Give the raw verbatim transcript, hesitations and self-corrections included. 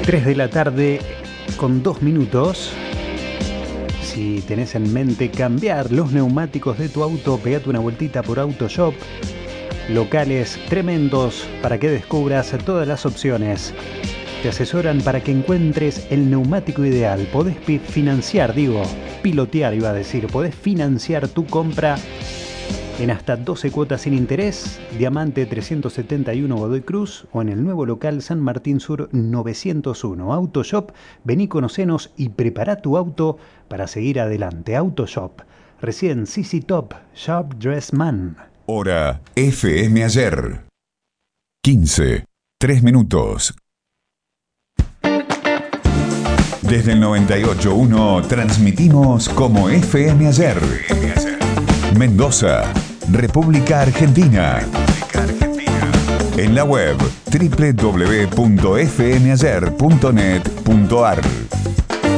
tres de la tarde con dos minutos. Si tenés en mente cambiar los neumáticos de tu auto, pegate una vueltita por Autoshop. Locales tremendos para que descubras todas las opciones. Te asesoran para que encuentres el neumático ideal. Podés financiar, digo, pilotear iba a decir. Podés financiar tu compra en hasta doce cuotas sin interés. Diamante trescientos setenta y uno Godoy Cruz o en el nuevo local San Martín Sur novecientos uno. Autoshop, vení, conocenos y prepara tu auto para seguir adelante. Autoshop, recién C C Top, Sharp Dress Man. Hora F M Ayer. quince, tres minutos. Desde el noventa y ocho punto uno transmitimos como F M Ayer. Mendoza, República Argentina. En la web doble u doble u doble u punto f m ayer punto net punto a r.